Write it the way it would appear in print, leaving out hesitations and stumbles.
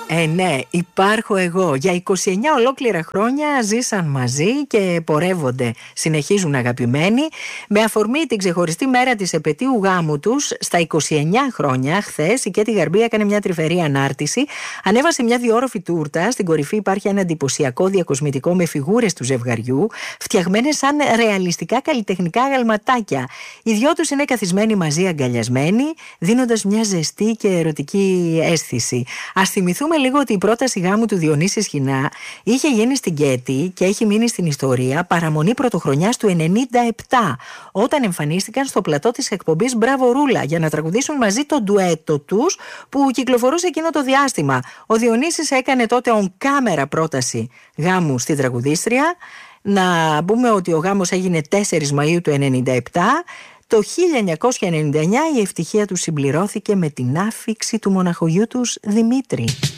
Ναι, υπάρχω εγώ. Για 29 ολόκληρα χρόνια ζήσαν μαζί και πορεύονται. Συνεχίζουν αγαπημένοι. Με αφορμή την ξεχωριστή μέρα της επετείου γάμου τους, στα 29 χρόνια, χθες η Κέτι Γαρμπή έκανε μια τρυφερή ανάρτηση. Ανέβασε μια διόρροφη τούρτα. Στην κορυφή υπάρχει ένα εντυπωσιακό διακοσμητικό με φιγούρες του ζευγαριού, φτιαγμένες σαν ρεαλιστικά καλλιτεχνικά αγαλματάκια. Οι δυο τους είναι καθισμένοι μαζί αγκαλιασμένοι, δίνοντας μια ζεστή και ερωτική αίσθηση. Ας θυμηθούμε λίγο ότι η πρόταση γάμου του Διονύση Σχοινά είχε γίνει στην Κέτι και έχει μείνει στην ιστορία παραμονή πρωτοχρονιάς του 97, όταν εμφανίστηκαν στο πλατό της εκπομπής Μπράβο Ρούλα για να τραγουδήσουν μαζί το ντουέτο τους που κυκλοφορούσε εκείνο το διάστημα. Ο Διονύσης έκανε τότε on camera πρόταση γάμου στην τραγουδίστρια. Να πούμε ότι ο γάμος έγινε 4 Μαΐου του 97. Το 1999 η ευτυχία του συμπληρώθηκε με την άφιξη του μοναχογιού τους Δημήτρη.